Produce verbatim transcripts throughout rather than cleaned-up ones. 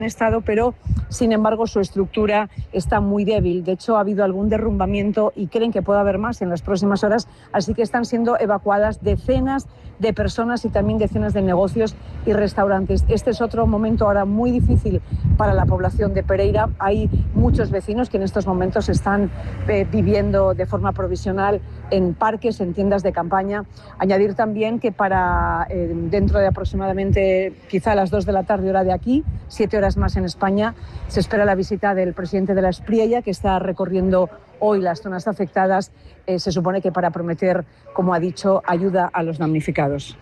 estado, pero sin embargo su estructura está muy débil. De hecho, ha habido algún derrumbamiento y creen que puede haber más en las próximas horas, así que están siendo evacuadas decenas de personas y también decenas de negocios y restaurantes. Este es otro momento ahora muy difícil para la población de Pereira. Hay muchos vecinos que en estos momentos están eh, viviendo de forma provisional en parques, en tiendas de campaña. Añadir también que para eh, dentro de aproximadamente quizá a las dos de la tarde hora de aquí, siete horas más en España, se espera la visita del presidente de la Espriella, que está recorriendo hoy las zonas afectadas, eh, se supone que para prometer, como ha dicho, ayuda a los damnificados.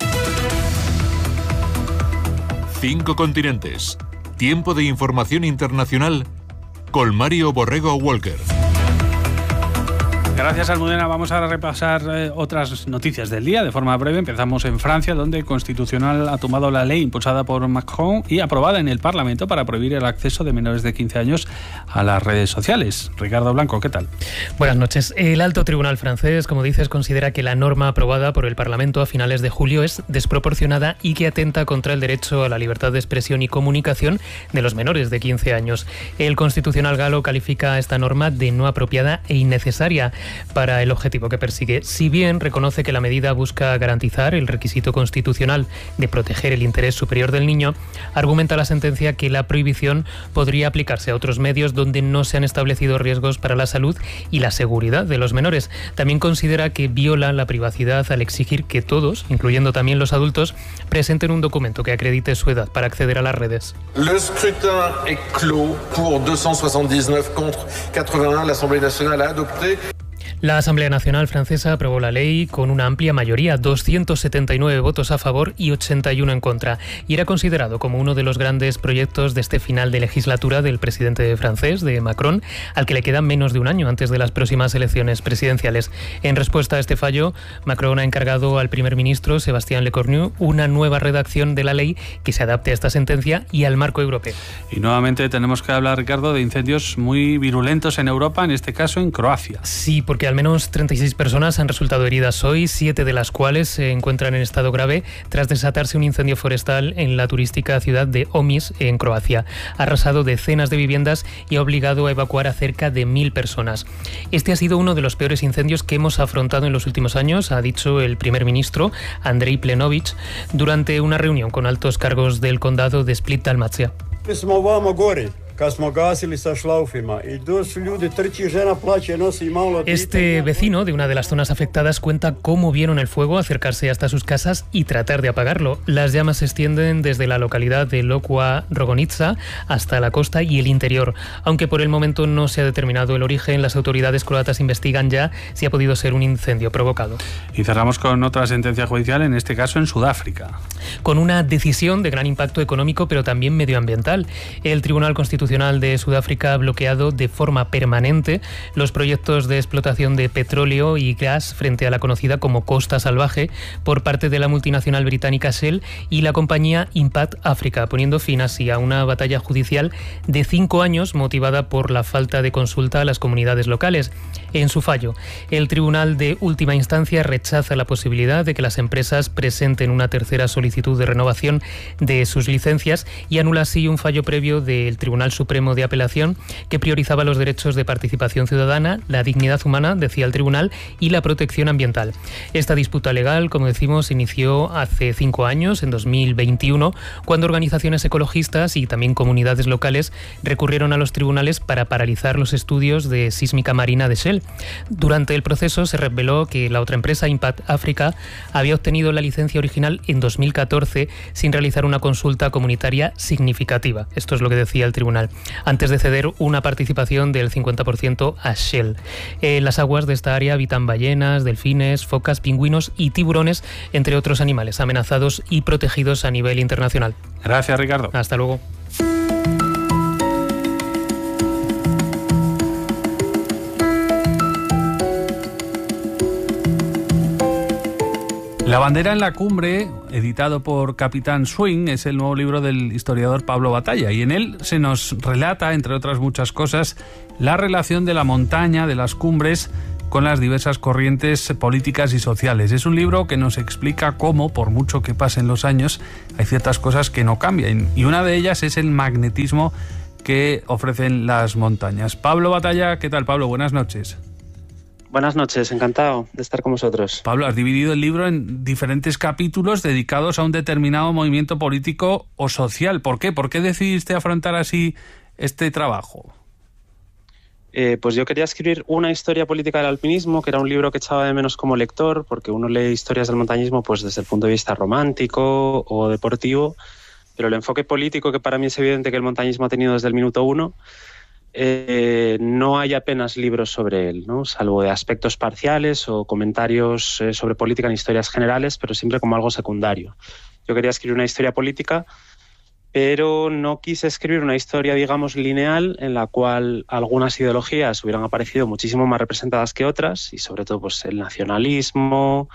Cinco continentes. Tiempo de información internacional con Mario Borrego Walker. Gracias, Almudena. Vamos a repasar eh, otras noticias del día de forma breve. Empezamos en Francia, donde el Constitucional ha tomado la ley impulsada por Macron y aprobada en el Parlamento para prohibir el acceso de menores de quince años a las redes sociales. Ricardo Blanco, ¿qué tal? Buenas noches. El alto tribunal francés, como dices, considera que la norma aprobada por el Parlamento a finales de julio es desproporcionada y que atenta contra el derecho a la libertad de expresión y comunicación de los menores de quince años. El Constitucional galo califica esta norma de no apropiada e innecesaria para el objetivo que persigue. Si bien reconoce que la medida busca garantizar el requisito constitucional de proteger el interés superior del niño, argumenta la sentencia que la prohibición podría aplicarse a otros medios donde no se han establecido riesgos para la salud y la seguridad de los menores. También considera que viola la privacidad al exigir que todos, incluyendo también los adultos, presenten un documento que acredite su edad para acceder a las redes. Le scrutin est clos. Pour doscientos sesenta y nueve contre ochenta y uno, l'Assemblée nationale a adopté. La Asamblea Nacional francesa aprobó la ley con una amplia mayoría, doscientos setenta y nueve votos a favor y ochenta y uno en contra, y era considerado como uno de los grandes proyectos de este final de legislatura del presidente francés, de Macron, al que le queda menos de un año antes de las próximas elecciones presidenciales. En respuesta a este fallo, Macron ha encargado al primer ministro, Sébastien Lecornu, una nueva redacción de la ley que se adapte a esta sentencia y al marco europeo. Y nuevamente tenemos que hablar, Ricardo, de incendios muy virulentos en Europa, en este caso en Croacia. Sí, porque al menos treinta y seis personas han resultado heridas hoy, siete de las cuales se encuentran en estado grave tras desatarse un incendio forestal en la turística ciudad de Omis, en Croacia. Ha arrasado decenas de viviendas y ha obligado a evacuar a cerca de mil personas. Este ha sido uno de los peores incendios que hemos afrontado en los últimos años, ha dicho el primer ministro, Andrej Plenković, durante una reunión con altos cargos del condado de Split-Dalmacia. Este vecino de una de las zonas afectadas cuenta cómo vieron el fuego acercarse hasta sus casas y tratar de apagarlo. Las llamas se extienden desde la localidad de Lokva Rogonica hasta la costa y el interior. Aunque por el momento no se ha determinado el origen, las autoridades croatas investigan ya si ha podido ser un incendio provocado. Y cerramos con otra sentencia judicial, en este caso en Sudáfrica. Con una decisión de gran impacto económico, pero también medioambiental. El Tribunal Constitucional de Sudáfrica ha bloqueado de forma permanente los proyectos de explotación de petróleo y gas frente a la conocida como Costa Salvaje por parte de la multinacional británica Shell y la compañía Impact Africa, poniendo fin así a una batalla judicial de cinco años motivada por la falta de consulta a las comunidades locales. En su fallo, el Tribunal de Última Instancia rechaza la posibilidad de que las empresas presenten una tercera solicitud de renovación de sus licencias y anula así un fallo previo del Tribunal Supremo de Apelación que priorizaba los derechos de participación ciudadana, la dignidad humana, decía el tribunal, y la protección ambiental. Esta disputa legal, como decimos, inició hace cinco años, en dos mil veintiuno, cuando organizaciones ecologistas y también comunidades locales recurrieron a los tribunales para paralizar los estudios de sísmica marina de Shell. Durante el proceso se reveló que la otra empresa, Impact Africa, había obtenido la licencia original en dos mil catorce sin realizar una consulta comunitaria significativa. Esto es lo que decía el tribunal, antes de ceder una participación del cincuenta por ciento a Shell. En las aguas de esta área habitan ballenas, delfines, focas, pingüinos y tiburones, entre otros animales amenazados y protegidos a nivel internacional. Gracias, Ricardo. Hasta luego. La bandera en la cumbre, editado por Capitán Swing, es el nuevo libro del historiador Pablo Batalla, y en él se nos relata, entre otras muchas cosas, la relación de la montaña, de las cumbres, con las diversas corrientes políticas y sociales. Es un libro que nos explica cómo, por mucho que pasen los años, hay ciertas cosas que no cambian, y una de ellas es el magnetismo que ofrecen las montañas. Pablo Batalla, ¿qué tal, Pablo? Buenas noches. Buenas noches, encantado de estar con vosotros. Pablo, has dividido el libro en diferentes capítulos dedicados a un determinado movimiento político o social. ¿Por qué? ¿Por qué decidiste afrontar así este trabajo? Eh, pues yo quería escribir una historia política del alpinismo, que era un libro que echaba de menos como lector, porque uno lee historias del montañismo pues desde el punto de vista romántico o deportivo, pero el enfoque político, que para mí es evidente que el montañismo ha tenido desde el minuto uno, Eh, no hay apenas libros sobre él, ¿no? Salvo de aspectos parciales o comentarios eh, sobre política en historias generales, pero siempre como algo secundario. Yo quería escribir una historia política, pero no quise escribir una historia, digamos, lineal, en la cual algunas ideologías hubieran aparecido muchísimo más representadas que otras, y sobre todo pues, el nacionalismo,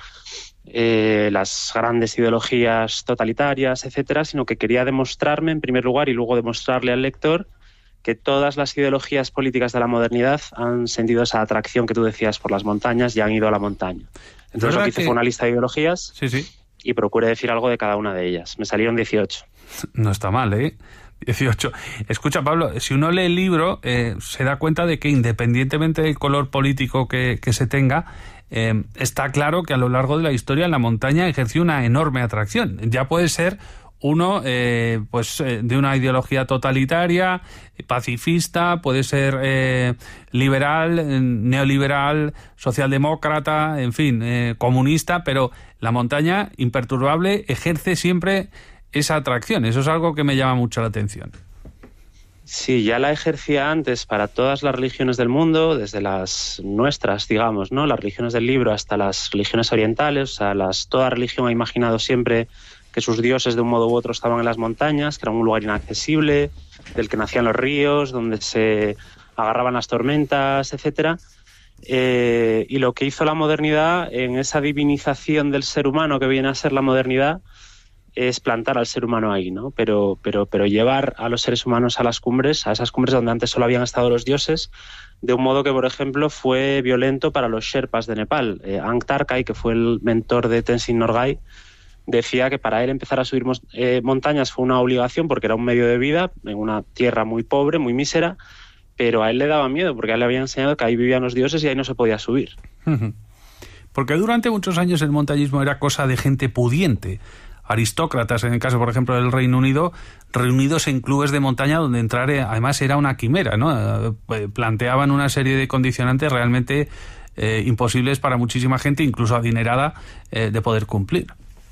eh, las grandes ideologías totalitarias, etcétera, sino que quería demostrarme, en primer lugar, y luego demostrarle al lector, que todas las ideologías políticas de la modernidad han sentido esa atracción que tú decías por las montañas y han ido a la montaña. Entonces lo que hice que... fue una lista de ideologías sí, sí. y procuré decir algo de cada una de ellas. Me salieron dieciocho. No está mal, ¿eh? dieciocho. Escucha, Pablo, si uno lee el libro, eh, se da cuenta de que independientemente del color político que, que se tenga, eh, está claro que a lo largo de la historia la montaña ejerció una enorme atracción. Ya puede ser uno eh, pues eh, de una ideología totalitaria, pacifista, puede ser eh, liberal, neoliberal, socialdemócrata, en fin, eh, comunista, pero la montaña, imperturbable, ejerce siempre esa atracción. Eso es algo que me llama mucho la atención. Sí, ya la ejercía antes para todas las religiones del mundo, desde las nuestras, digamos, ¿no? Las religiones del libro hasta las religiones orientales. O sea, las, toda religión ha imaginado siempre que sus dioses de un modo u otro estaban en las montañas, que era un lugar inaccesible, del que nacían los ríos, donde se agarraban las tormentas, etcétera. Eh, y lo que hizo la modernidad en esa divinización del ser humano que viene a ser la modernidad es plantar al ser humano ahí, ¿no? Pero, pero, pero llevar a los seres humanos a las cumbres, a esas cumbres donde antes solo habían estado los dioses, de un modo que, por ejemplo, fue violento para los Sherpas de Nepal. Eh, Ang Tarkai, que fue el mentor de Tenzin Norgay, decía que para él empezar a subir eh, montañas fue una obligación porque era un medio de vida en una tierra muy pobre, muy mísera, pero a él le daba miedo porque a él le había enseñado que ahí vivían los dioses y ahí no se podía subir. Porque durante muchos años el montañismo era cosa de gente pudiente, aristócratas, en el caso, por ejemplo, del Reino Unido, reunidos en clubes de montaña donde entrar además era una quimera, ¿no? Planteaban una serie de condicionantes realmente eh, imposibles para muchísima gente, incluso adinerada, eh, de poder cumplir.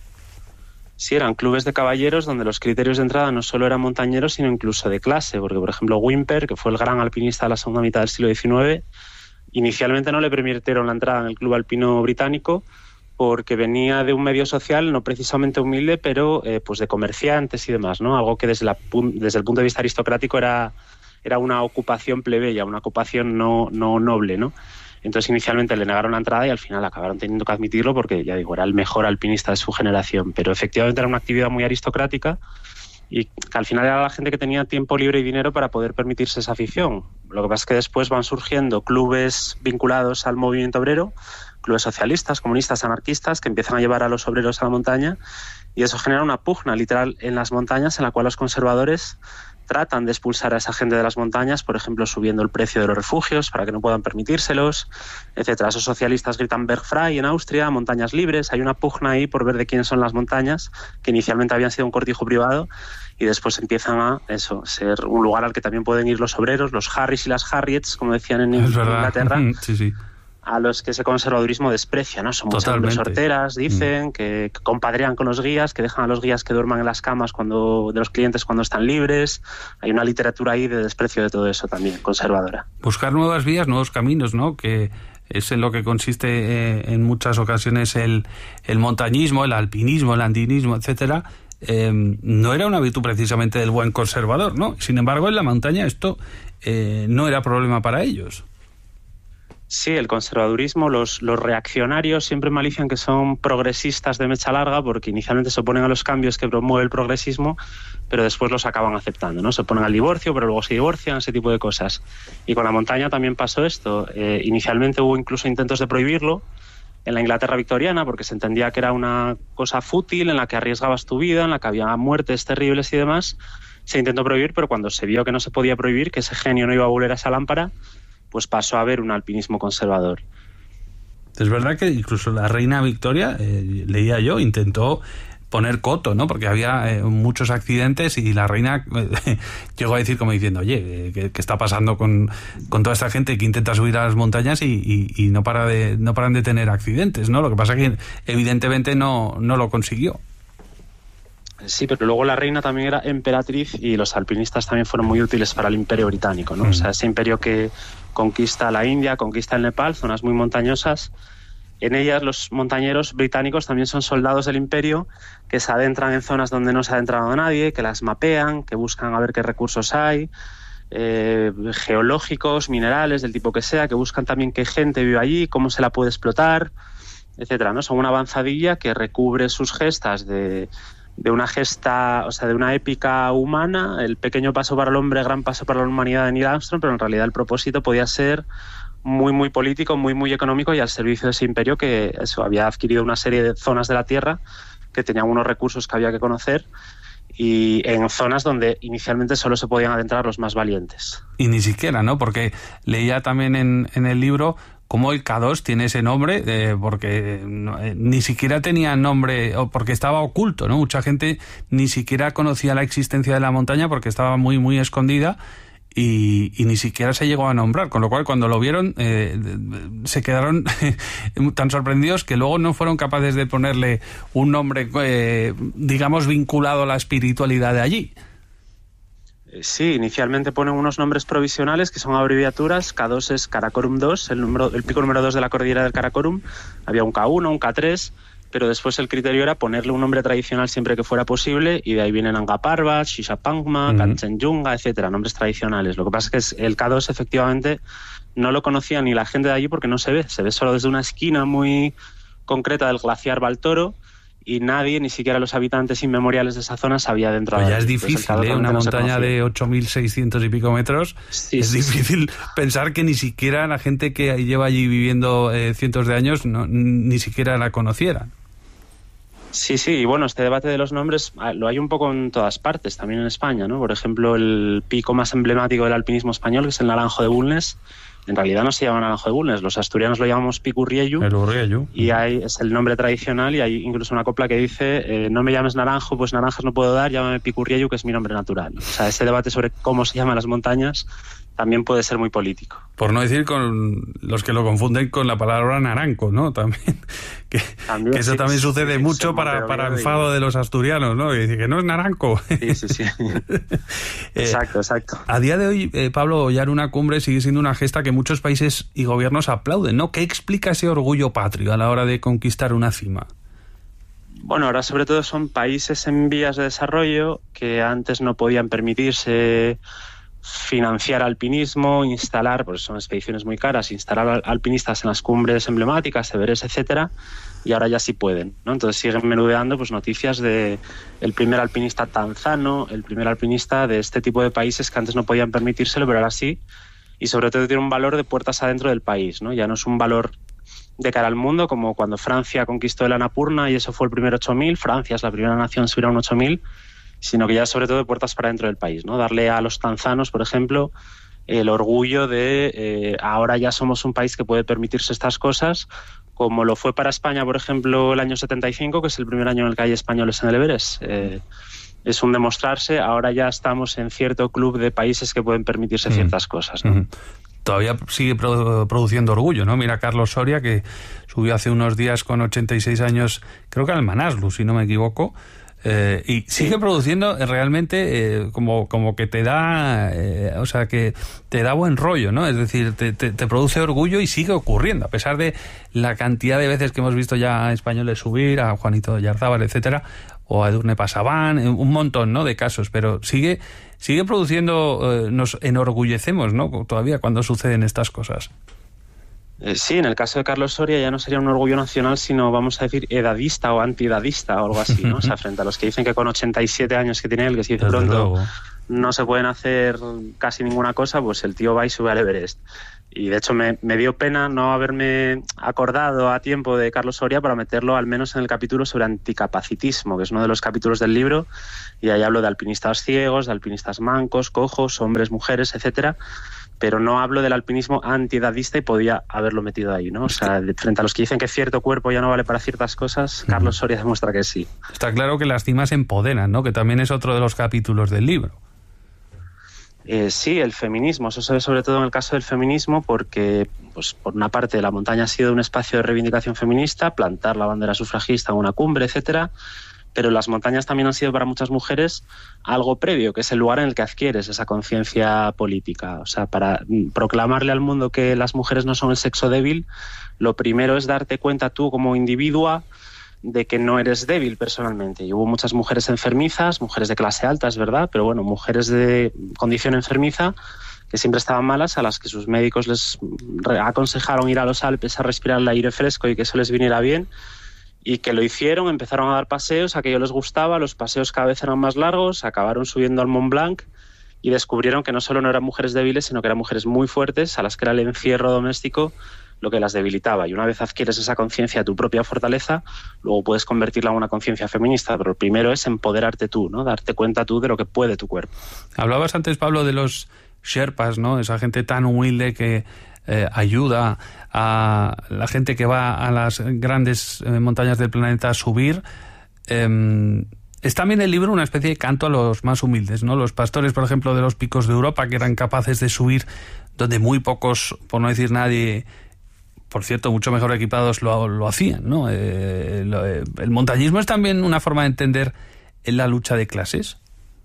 Sí, eran clubes de caballeros donde los criterios de entrada no solo eran montañeros, sino incluso de clase, porque, por ejemplo, Whymper, que fue el gran alpinista de la segunda mitad del siglo diecinueve, inicialmente no le permitieron la entrada en el club alpino británico porque venía de un medio social no precisamente humilde, pero eh, pues de comerciantes y demás, ¿no? Algo que desde, la, desde el punto de vista aristocrático era, era una ocupación plebeya, una ocupación no, no noble, ¿no? Entonces inicialmente le negaron la entrada y al final acabaron teniendo que admitirlo porque, ya digo, era el mejor alpinista de su generación. Pero efectivamente era una actividad muy aristocrática y que al final era la gente que tenía tiempo libre y dinero para poder permitirse esa afición. Lo que pasa es que después van surgiendo clubes vinculados al movimiento obrero, clubes socialistas, comunistas, anarquistas, que empiezan a llevar a los obreros a la montaña, y eso genera una pugna literal en las montañas en la cual los conservadores tratan de expulsar a esa gente de las montañas, por ejemplo, subiendo el precio de los refugios para que no puedan permitírselos, etcétera. Esos socialistas gritan Bergfrei en Austria, montañas libres. Hay una pugna ahí por ver de quién son las montañas, que inicialmente habían sido un cortijo privado y después empiezan a eso, ser un lugar al que también pueden ir los obreros, los Harris y las Harriets, como decían en es Inglaterra. Sí, sí. A los que ese conservadurismo desprecia, ¿no? Son muchas sorteras, dicen, mm. que, que compadrean con los guías, que dejan a los guías que duerman en las camas cuando de los clientes cuando están libres. Hay una literatura ahí de desprecio de todo eso también, conservadora. Buscar nuevas vías, nuevos caminos, ¿no? Que es en lo que consiste eh, en muchas ocasiones el, el montañismo, el alpinismo, el andinismo, etcétera. Eh, no era una virtud precisamente del buen conservador, ¿no? Sin embargo, en la montaña esto eh, no era problema para ellos. Sí, el conservadurismo, los, los reaccionarios siempre malician que son progresistas de mecha larga porque inicialmente se oponen a los cambios que promueve el progresismo, pero después los acaban aceptando, ¿no? Se oponen al divorcio, pero luego se divorcian, ese tipo de cosas. Y con la montaña también pasó esto. Eh, inicialmente hubo incluso intentos de prohibirlo en la Inglaterra victoriana porque se entendía que era una cosa fútil en la que arriesgabas tu vida, en la que había muertes terribles y demás. Se intentó prohibir, pero cuando se vio que no se podía prohibir, que ese genio no iba a volver a esa lámpara, pues pasó a haber un alpinismo conservador. Es verdad que incluso la reina Victoria, eh, leía yo, intentó poner coto, ¿no? Porque había eh, muchos accidentes y la reina eh, llegó a decir como diciendo, oye, ¿qué, qué está pasando con, con toda esta gente que intenta subir a las montañas y, y, y no para de no paran de tener accidentes, ¿no? Lo que pasa es que evidentemente no, no lo consiguió. Sí, pero luego la reina también era emperatriz y los alpinistas también fueron muy útiles para el Imperio Británico, ¿no? Mm. O sea, ese imperio que conquista la India, conquista el Nepal, zonas muy montañosas. En ellas los montañeros británicos también son soldados del imperio que se adentran en zonas donde no se ha adentrado nadie, que las mapean, que buscan a ver qué recursos hay, eh, geológicos, minerales, del tipo que sea, que buscan también qué gente vive allí, cómo se la puede explotar, etcétera, ¿no? Son una avanzadilla que recubre sus gestas de... de una gesta, o sea, de una épica humana, el pequeño paso para el hombre, gran paso para la humanidad de Neil Armstrong, pero en realidad el propósito podía ser muy, muy político, muy, muy económico y al servicio de ese imperio que eso, había adquirido una serie de zonas de la Tierra que tenían unos recursos que había que conocer y en zonas donde inicialmente solo se podían adentrar los más valientes. Y ni siquiera, ¿no? Porque leía también en, en el libro cómo el K dos tiene ese nombre, eh, porque no, eh, ni siquiera tenía nombre, o porque estaba oculto, ¿no? Mucha gente ni siquiera conocía la existencia de la montaña porque estaba muy, muy escondida y, y ni siquiera se llegó a nombrar, con lo cual cuando lo vieron eh, se quedaron tan sorprendidos que luego no fueron capaces de ponerle un nombre, eh, digamos, vinculado a la espiritualidad de allí. Sí, inicialmente ponen unos nombres provisionales que son abreviaturas. K dos es Karakorum dos, el, número, el pico número dos de la cordillera del Karakorum. Había un K uno, un K tres, pero después el criterio era ponerle un nombre tradicional siempre que fuera posible y de ahí vienen Nanga Parbat, Shishapangma, uh-huh. Kanchenjunga, etcétera, nombres tradicionales. Lo que pasa es que el K dos efectivamente no lo conocía ni la gente de allí porque no se ve, se ve solo desde una esquina muy concreta del glaciar Baltoro y nadie, ni siquiera los habitantes inmemoriales de esa zona sabía de entrada. Pues ya es difícil, ¿eh? Una no montaña de ocho mil seiscientos y pico metros. Sí, es sí, difícil sí. pensar que ni siquiera la gente que lleva allí viviendo eh, cientos de años no, ni siquiera la conociera. Sí, sí, y bueno, este debate de los nombres lo hay un poco en todas partes, también en España, ¿no? Por ejemplo, el pico más emblemático del alpinismo español, que es el Naranjo de Bulnes, en realidad no se llama Naranjo de Bulnes, los asturianos lo llamamos Pic Urriellu, el Urriellu. Y hay, es el nombre tradicional y hay incluso una copla que dice eh, no me llames Naranjo, pues naranjas no puedo dar, llámame Pic Urriellu, que es mi nombre natural. O sea, ese debate sobre cómo se llaman las montañas también puede ser muy político. Por no decir con los que lo confunden con la palabra naranco, ¿no? También, que, también, que eso sí, también sucede sí, mucho para, para enfado de los asturianos, ¿no? Que dice que no es naranco. Sí, sí, sí. exacto, exacto. A día de hoy, eh, Pablo, hollar una cumbre sigue siendo una gesta que muchos países y gobiernos aplauden, ¿no? ¿Qué explica ese orgullo patrio a la hora de conquistar una cima? Bueno, ahora sobre todo son países en vías de desarrollo que antes no podían permitirse financiar alpinismo, instalar, pues son expediciones muy caras, instalar alpinistas en las cumbres emblemáticas, Everest, etcétera, y ahora ya sí pueden, ¿no? Entonces siguen menudeando pues noticias de el primer alpinista tanzano, el primer alpinista de este tipo de países que antes no podían permitírselo, pero ahora sí, y sobre todo tiene un valor de puertas adentro del país, ¿no? Ya no es un valor de cara al mundo, como cuando Francia conquistó el Annapurna y eso fue el primer ocho mil, Francia es la primera nación en subir a un ocho mil, sino que ya sobre todo de puertas para dentro del país, ¿no? Darle a los tanzanos, por ejemplo, el orgullo de eh, ahora ya somos un país que puede permitirse estas cosas, como lo fue para España, por ejemplo, el año setenta y cinco, que es el primer año en el que hay españoles en el Everest. Eh, es un demostrarse, ahora ya estamos en cierto club de países que pueden permitirse ciertas cosas, ¿no? Uh-huh. Todavía sigue produ- produciendo orgullo, ¿no? Mira Carlos Soria, que subió hace unos días con ochenta y seis años, creo que al Manaslu, si no me equivoco, Eh, y sigue sí. produciendo realmente eh, como, como que te da eh, o sea que te da buen rollo, ¿no? Es decir, te, te, te produce orgullo y sigue ocurriendo, a pesar de la cantidad de veces que hemos visto ya a españoles subir, a Juanito Yarzábal, etcétera, o a Edurne Pasaban, un montón, ¿no?, de casos, pero sigue sigue produciendo, eh, nos enorgullecemos, ¿no?, todavía cuando suceden estas cosas. Eh, sí, en el caso de Carlos Soria ya no sería un orgullo nacional, sino, vamos a decir, edadista o antiedadista o algo así, ¿no? O sea, frente a los que dicen que con ochenta y siete años que tiene él, que si dice pronto luego. no se pueden hacer casi ninguna cosa, pues el tío va y sube al Everest. Y de hecho me, me dio pena no haberme acordado a tiempo de Carlos Soria para meterlo al menos en el capítulo sobre anticapacitismo, que es uno de los capítulos del libro, y ahí hablo de alpinistas ciegos, de alpinistas mancos, cojos, hombres, mujeres, etcétera, pero no hablo del alpinismo antiedadista y podía haberlo metido ahí, ¿no? O sea, de, frente a los que dicen que cierto cuerpo ya no vale para ciertas cosas, uh-huh. Carlos Soria demuestra que sí. Está claro que las cimas empoderan, ¿no? Que también es otro de los capítulos del libro. Eh, sí, el feminismo, eso se ve sobre todo en el caso del feminismo porque, pues, por una parte, la montaña ha sido un espacio de reivindicación feminista, plantar la bandera sufragista en una cumbre, etcétera, pero las montañas también han sido para muchas mujeres algo previo, que es el lugar en el que adquieres esa conciencia política. O sea, para proclamarle al mundo que las mujeres no son el sexo débil, lo primero es darte cuenta tú como individua de que no eres débil personalmente. Y hubo muchas mujeres enfermizas, mujeres de clase alta, es verdad, pero bueno, mujeres de condición enfermiza que siempre estaban malas, a las que sus médicos les aconsejaron ir a los Alpes a respirar el aire fresco y que eso les viniera bien, y que lo hicieron, empezaron a dar paseos, aquello les gustaba, los paseos cada vez eran más largos, acabaron subiendo al Mont Blanc y descubrieron que no solo no eran mujeres débiles, sino que eran mujeres muy fuertes, a las que era el encierro doméstico lo que las debilitaba. Y una vez adquieres esa conciencia de tu propia fortaleza, luego puedes convertirla en una conciencia feminista, pero lo primero es empoderarte tú, ¿no? Darte cuenta tú de lo que puede tu cuerpo. Hablabas antes, Pablo, de los Sherpas, ¿no? Esa gente tan humilde que eh, ayuda a la gente que va a las grandes eh, montañas del planeta a subir. Eh, es también el libro una especie de canto a los más humildes, ¿no? Los pastores, por ejemplo, de los picos de Europa, que eran capaces de subir donde muy pocos, por no decir nadie, por cierto, mucho mejor equipados, lo, lo hacían, ¿no? Eh, lo, eh, ¿El montañismo es también una forma de entender la lucha de clases?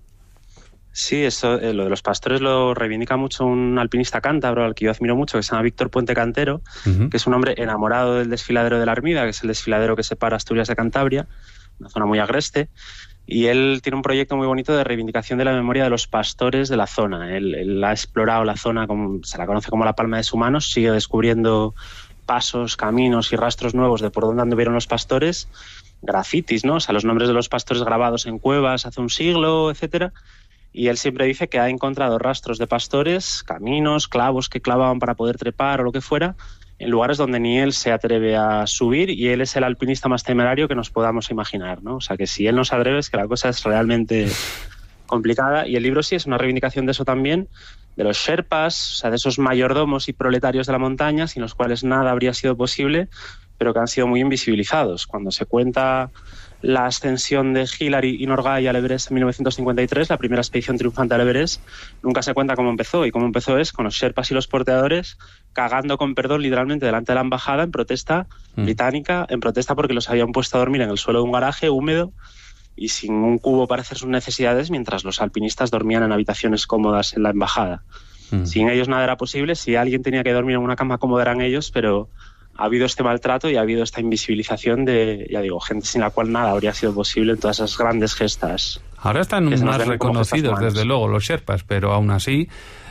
Sí, eso, eh, lo de los pastores lo reivindica mucho un alpinista cántabro al que yo admiro mucho, que se llama Víctor Puente Cantero, uh-huh. que es un hombre enamorado del desfiladero de la Armida, que es el desfiladero que separa Asturias de Cantabria, una zona muy agreste, y él tiene un proyecto muy bonito de reivindicación de la memoria de los pastores de la zona. Él, él ha explorado la zona, como, se la conoce como la palma de sus manos, sigue descubriendo pasos, caminos y rastros nuevos de por dónde anduvieron los pastores, grafitis, ¿no? O sea, los nombres de los pastores grabados en cuevas hace un siglo, etcétera. Y él siempre dice que ha encontrado rastros de pastores, caminos, clavos que clavaban para poder trepar o lo que fuera, en lugares donde ni él se atreve a subir, y él es el alpinista más temerario que nos podamos imaginar, ¿no? O sea, que si él no se atreve es que la cosa es realmente complicada. Y el libro sí es una reivindicación de eso también, de los Sherpas, o sea, de esos mayordomos y proletarios de la montaña, sin los cuales nada habría sido posible, pero que han sido muy invisibilizados. Cuando se cuenta la ascensión de Hillary y Norgay al Everest en mil novecientos cincuenta y tres, la primera expedición triunfante al Everest, nunca se cuenta cómo empezó, y cómo empezó es con los Sherpas y los porteadores cagando con perdón literalmente delante de la embajada en protesta mm. británica, en protesta porque los habían puesto a dormir en el suelo de un garaje húmedo y sin un cubo para hacer sus necesidades, mientras los alpinistas dormían en habitaciones cómodas en la embajada. Mm. Sin ellos nada era posible. Si alguien tenía que dormir en una cama cómoda eran ellos, pero ha habido este maltrato y ha habido esta invisibilización de, ya digo, gente sin la cual nada habría sido posible en todas esas grandes gestas. Ahora están más reconocidos, desde luego, los Sherpas, pero aún así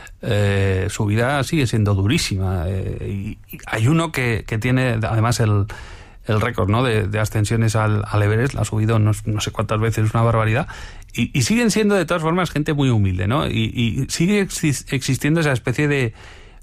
eh, su vida sigue siendo durísima. Eh, y, y hay uno que, que tiene además el, el récord, ¿no?, de, de ascensiones al, al Everest, la ha subido no, no sé cuántas veces, es una barbaridad. Y, y siguen siendo de todas formas gente muy humilde, ¿no? Y, y sigue existiendo esa especie de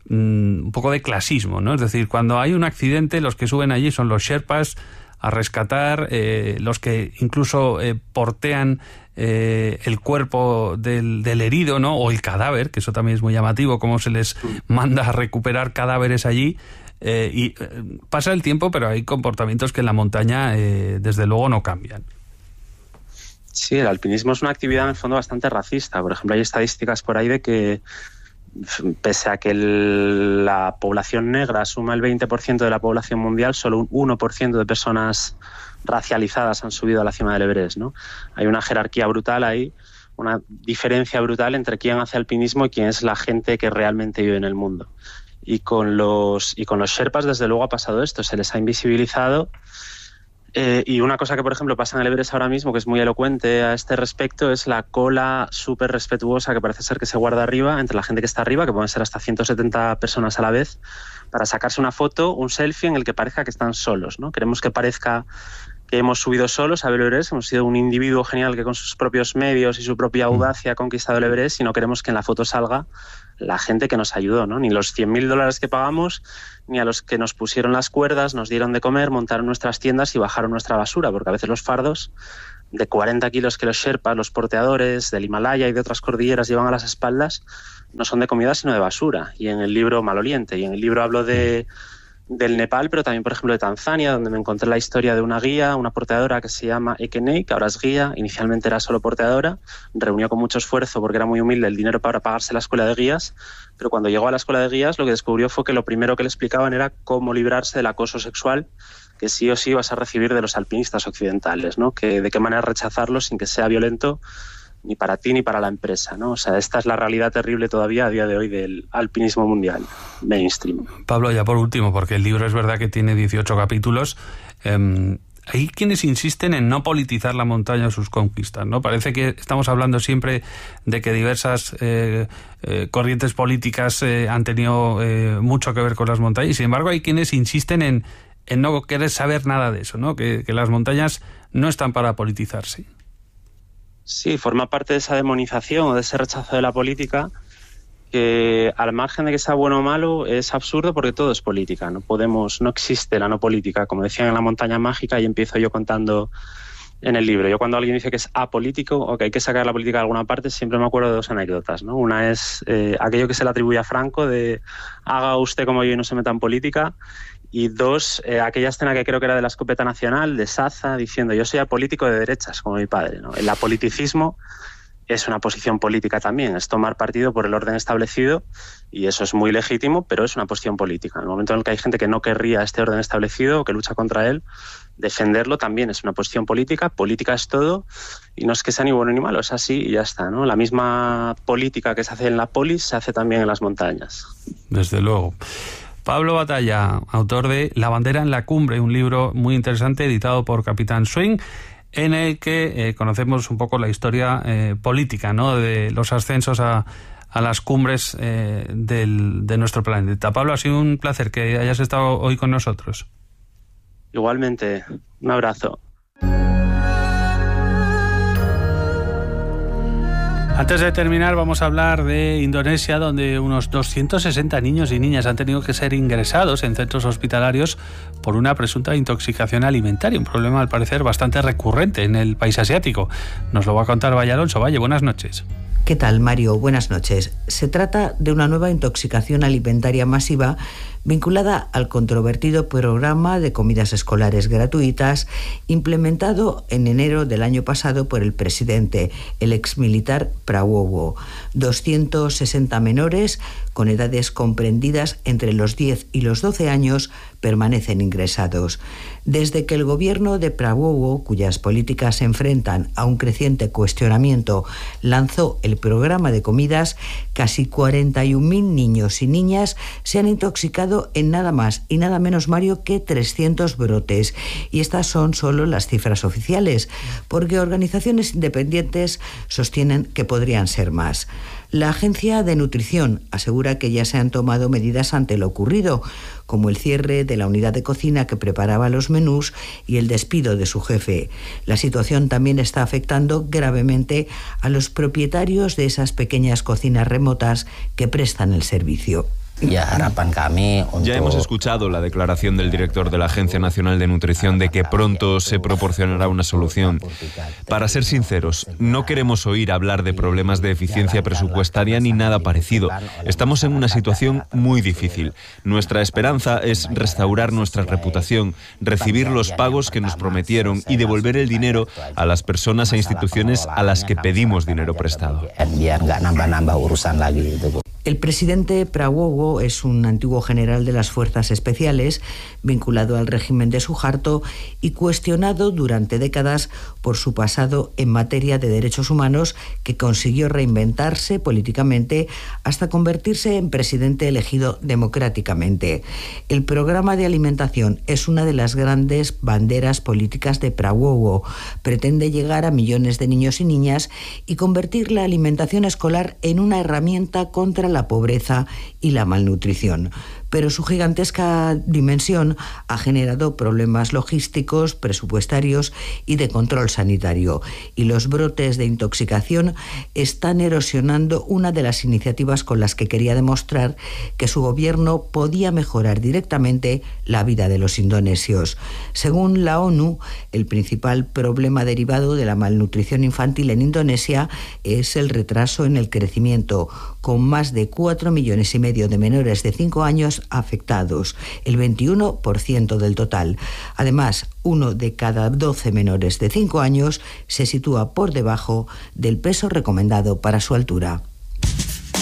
un poco de clasismo, ¿no? Es decir, cuando hay un accidente, los que suben allí son los Sherpas a rescatar, eh, los que incluso eh, portean eh, el cuerpo del, del herido, ¿no?, o el cadáver, que eso también es muy llamativo, cómo se les manda a recuperar cadáveres allí. Eh, y eh, pasa el tiempo, pero hay comportamientos que en la montaña eh, desde luego no cambian. Sí, el alpinismo es una actividad en el fondo bastante racista. Por ejemplo, hay estadísticas por ahí de que pese a que el, la población negra suma el veinte por ciento de la población mundial, solo un uno por ciento de personas racializadas han subido a la cima del Everest, ¿no? Hay una jerarquía brutal ahí, una diferencia brutal entre quién hace alpinismo y quién es la gente que realmente vive en el mundo. Y con los, y con los Sherpas, desde luego, ha pasado esto, se les ha invisibilizado. Eh, y una cosa que, por ejemplo, pasa en el Everest ahora mismo, que es muy elocuente a este respecto, es la cola súper respetuosa que parece ser que se guarda arriba, entre la gente que está arriba, que pueden ser hasta ciento setenta personas a la vez, para sacarse una foto, un selfie en el que parezca que están solos, ¿no? Queremos que parezca que hemos subido solos a Everest, hemos sido un individuo genial que con sus propios medios y su propia audacia ha conquistado el Everest, y no queremos que en la foto salga la gente que nos ayudó, ¿no? Ni los cien mil dólares que pagamos, ni a los que nos pusieron las cuerdas, nos dieron de comer, montaron nuestras tiendas y bajaron nuestra basura, porque a veces los fardos de cuarenta kilos que los sherpas, los porteadores del Himalaya y de otras cordilleras llevan a las espaldas, no son de comida sino de basura. Y en el libro Maloliente, y en el libro hablo de del Nepal, pero también, por ejemplo, de Tanzania, donde me encontré la historia de una guía, una porteadora que se llama Ekenei, que ahora es guía, inicialmente era solo porteadora, reunió con mucho esfuerzo, porque era muy humilde, el dinero para pagarse la escuela de guías, pero cuando llegó a la escuela de guías lo que descubrió fue que lo primero que le explicaban era cómo librarse del acoso sexual que sí o sí vas a recibir de los alpinistas occidentales, ¿no? Que de qué manera rechazarlo sin que sea violento ni para ti ni para la empresa, ¿no? O sea, esta es la realidad terrible todavía a día de hoy del alpinismo mundial mainstream. Pablo, ya por último, porque el libro es verdad que tiene dieciocho capítulos, eh, hay quienes insisten en no politizar la montaña o sus conquistas, ¿no? Parece que estamos hablando siempre de que diversas eh, eh, corrientes políticas eh, han tenido eh, mucho que ver con las montañas, y sin embargo hay quienes insisten en, en no querer saber nada de eso, ¿no? Que, que las montañas no están para politizarse. Sí, forma parte de esa demonización o de ese rechazo de la política que, al margen de que sea bueno o malo, es absurdo porque todo es política. No podemos, no existe la no política, como decían en La montaña mágica, y empiezo yo contando en el libro. Yo cuando alguien dice que es apolítico o que hay que sacar la política de alguna parte, siempre me acuerdo de dos anécdotas, ¿no? Una es eh, aquello que se le atribuye a Franco de haga usted como yo y no se meta en política. Y dos, eh, aquella escena que creo que era de la escopeta nacional, de Saza, diciendo yo soy apolítico de derechas, como mi padre, ¿no? El apoliticismo es una posición política también, es tomar partido por el orden establecido, y eso es muy legítimo, pero es una posición política. En el momento en el que hay gente que no querría este orden establecido o que lucha contra él, defenderlo también es una posición política. Política es todo, y no es que sea ni bueno ni malo, es así y ya está, ¿no? La misma política que se hace en la polis se hace también en las montañas. Desde luego. Pablo Batalla, autor de La bandera en la cumbre, un libro muy interesante editado por Capitán Swing, en el que eh, conocemos un poco la historia eh, política, ¿no? De los ascensos a, a las cumbres eh, del, de nuestro planeta. Pablo, ha sido un placer que hayas estado hoy con nosotros. Igualmente, un abrazo. Antes de terminar, vamos a hablar de Indonesia, donde unos doscientos sesenta niños y niñas han tenido que ser ingresados en centros hospitalarios por una presunta intoxicación alimentaria, un problema al parecer bastante recurrente en el país asiático. Nos lo va a contar Valle Alonso. Valle, buenas noches. ¿Qué tal, Mario? Buenas noches. Se trata de una nueva intoxicación alimentaria masiva vinculada al controvertido programa de comidas escolares gratuitas implementado en enero del año pasado por el presidente, el exmilitar Prabowo. doscientos sesenta menores con edades comprendidas entre los diez y los doce años permanecen ingresados. Desde que el gobierno de Prabowo, cuyas políticas se enfrentan a un creciente cuestionamiento, lanzó el programa de comidas, casi cuarenta y un mil niños y niñas se han intoxicado en nada más y nada menos, Mario, que trescientos brotes. Y estas son solo las cifras oficiales, porque organizaciones independientes sostienen que podrían ser más. La Agencia de Nutrición asegura que ya se han tomado medidas ante lo ocurrido, como el cierre de la unidad de cocina que preparaba los menús y el despido de su jefe. La situación también está afectando gravemente a los propietarios de esas pequeñas cocinas remotas que prestan el servicio. Ya hemos escuchado la declaración del director de la Agencia Nacional de Nutrición de que pronto se proporcionará una solución. Para ser sinceros, no queremos oír hablar de problemas de eficiencia presupuestaria ni nada parecido. Estamos en una situación muy difícil. Nuestra esperanza es restaurar nuestra reputación, recibir los pagos que nos prometieron y devolver el dinero a las personas e instituciones a las que pedimos dinero prestado. El presidente Prabowo Prabowo es un antiguo general de las Fuerzas Especiales, vinculado al régimen de Suharto y cuestionado durante décadas por su pasado en materia de derechos humanos, que consiguió reinventarse políticamente hasta convertirse en presidente elegido democráticamente. El programa de alimentación es una de las grandes banderas políticas de Prabowo. Pretende llegar a millones de niños y niñas y convertir la alimentación escolar en una herramienta contra la pobreza y la malnutrición. Pero su gigantesca dimensión ha generado problemas logísticos, presupuestarios y de control sanitario. Y los brotes de intoxicación están erosionando una de las iniciativas con las que quería demostrar que su gobierno podía mejorar directamente la vida de los indonesios. Según la ONU, el principal problema derivado de la malnutrición infantil en Indonesia es el retraso en el crecimiento, con más de cuatro millones y medio de menores de cinco años afectados, el veintiuno por ciento del total. Además, uno de cada doce menores de cinco años se sitúa por debajo del peso recomendado para su altura.